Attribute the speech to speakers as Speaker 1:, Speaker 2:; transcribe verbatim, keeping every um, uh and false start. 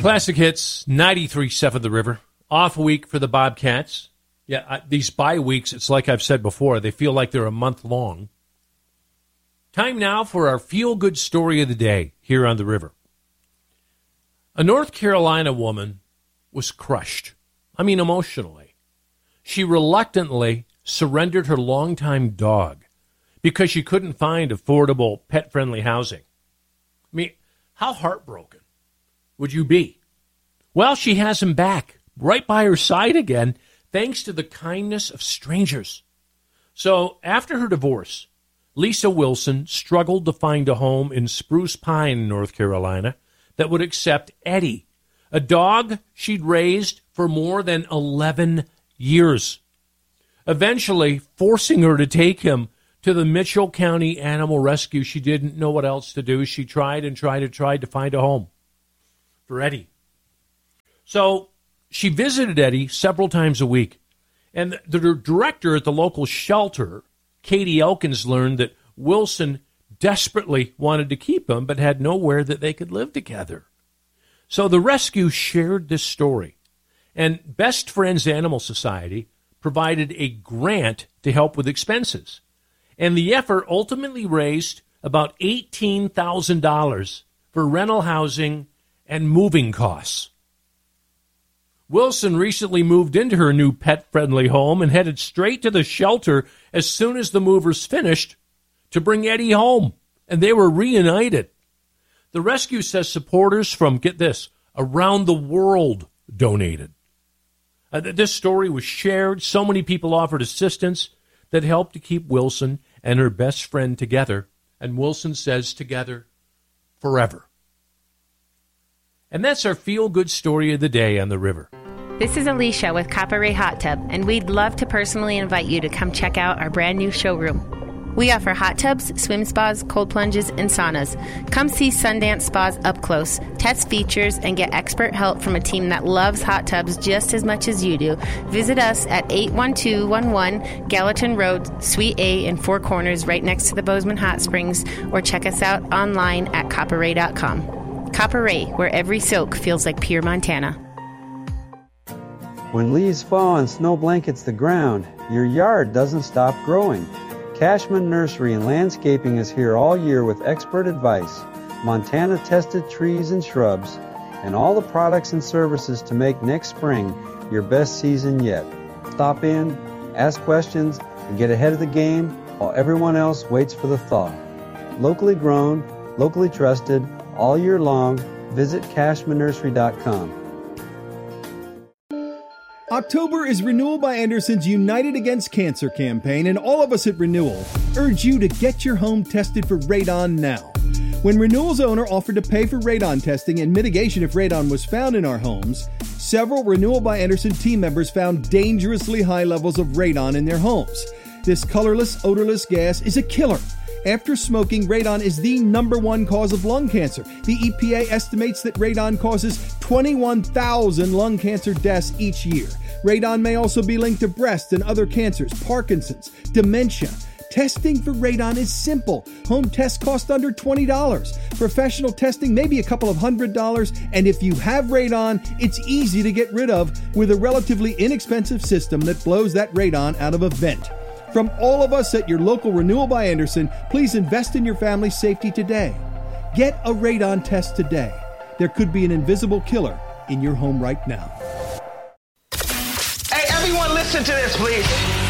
Speaker 1: Classic Hits, ninety-three point seven The River. Off week for the Bobcats. Yeah, I, these bye weeks, it's like I've said before, they feel like they're a month long. Time now for our feel-good story of the day here on the river. A North Carolina woman was crushed. I mean, emotionally. She reluctantly surrendered her longtime dog because she couldn't find affordable, pet-friendly housing. I mean, how heartbroken would you be? Well, she has him back, right by her side again, thanks to the kindness of strangers. So, after her divorce, Lisa Wilson struggled to find a home in Spruce Pine, North Carolina, that would accept Eddie, a dog she'd raised for more than eleven years, eventually forcing her to take him to the Mitchell County Animal Rescue. She didn't know what else to do. She tried and tried and tried to find a home for Eddie. So she visited Eddie several times a week, and the director at the local shelter, Katie Elkins, learned that Wilson desperately wanted to keep him but had nowhere that they could live together. So the rescue shared this story, and Best Friends Animal Society provided a grant to help with expenses. And the effort ultimately raised about eighteen thousand dollars for rental housing and moving costs. Wilson recently moved into her new pet-friendly home and headed straight to the shelter as soon as the movers finished to bring Eddie home, and they were reunited. The rescue says supporters from, get this, around the world donated. Uh, this story was shared. So many people offered assistance that helped to keep Wilson and her best friend together. And Wilson says together forever. And that's our feel-good story of the day on the river.
Speaker 2: This is Alicia with Copper Ray Hot Tub, and we'd love to personally invite you to come check out our brand new showroom. We offer hot tubs, swim spas, cold plunges, and saunas. Come see Sundance Spas up close, test features, and get expert help from a team that loves hot tubs just as much as you do. Visit us at eight one two one one Gallatin Road, Suite A in Four Corners, right next to the Bozeman Hot Springs, or check us out online at copper ray dot com. Copper Ray, where every soak feels like pure Montana.
Speaker 3: When leaves fall and snow blankets the ground, your yard doesn't stop growing. Cashman Nursery and Landscaping is here all year with expert advice, Montana-tested trees and shrubs, and all the products and services to make next spring your best season yet. Stop in, ask questions, and get ahead of the game while everyone else waits for the thaw. Locally grown, locally trusted, all year long. Visit cashman nursery dot com.
Speaker 4: October is Renewal by Anderson's United Against Cancer campaign, and all of us at Renewal urge you to get your home tested for radon now. When Renewal's owner offered to pay for radon testing and mitigation if radon was found in our homes, several Renewal by Anderson team members found dangerously high levels of radon in their homes. This colorless, odorless gas is a killer. After smoking, radon is the number one cause of lung cancer. The E P A estimates that radon causes twenty-one thousand lung cancer deaths each year. Radon may also be linked to breast and other cancers, Parkinson's, dementia. Testing for radon is simple. Home tests cost under twenty dollars. Professional testing may be a couple of hundred dollars. And if you have radon, it's easy to get rid of with a relatively inexpensive system that blows that radon out of a vent. From all of us at your local Renewal by Anderson, please invest in your family's safety today. Get a radon test today. There could be an invisible killer in your home right now.
Speaker 5: Hey, everyone, listen to this, please.